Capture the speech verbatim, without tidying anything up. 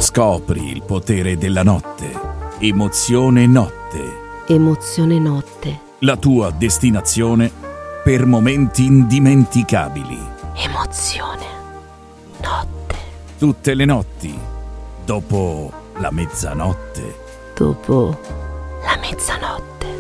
Scopri il potere della notte. Emozione notte. Emozione notte. La tua destinazione per momenti indimenticabili. Emozione notte. Tutte le notti, dopo la mezzanotte. Dopo la mezzanotte.